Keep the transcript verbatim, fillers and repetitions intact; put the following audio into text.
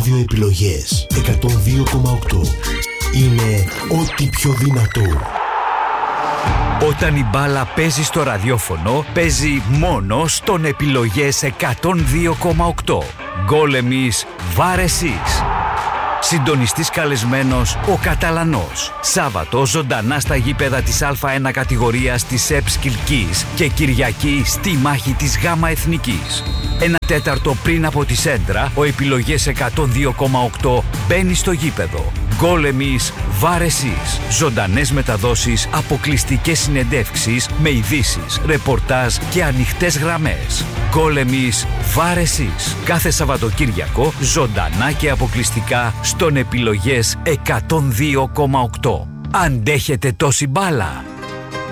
Ράδιο Επιλογές εκατόν δύο κόμμα οκτώ. Είναι ό,τι πιο δυνατό. Όταν η μπάλα παίζει στο ραδιόφωνο, παίζει μόνο στον Επιλογές εκατόν δύο κόμμα οκτώ. Γκολ εμείς, βάρ εσείς. Συντονιστής καλεσμένος ο Καταλανός. Σάββατο ζωντανά στα γήπεδα της Α1 κατηγορίας της ΕΠΣ Κιλκής και Κυριακή στη μάχη της Γάμα Εθνικής. Ένα τέταρτο πριν από τη σέντρα, ο Επιλογές εκατόν δύο κόμμα οκτώ μπαίνει στο γήπεδο. Γκολ εμείς, βάρ εσείς. Ζωντανές μεταδόσεις, αποκλειστικές συνεντεύξεις με ειδήσεις, ρεπορτάζ και ανοιχτές γραμμές. Γκολ εμείς, βάρ εσείς. Κάθε Σαββατοκύριακο, ζωντανά και αποκλειστικά στον Επιλογές εκατόν δύο κόμμα οκτώ. Αντέχετε τόση μπάλα?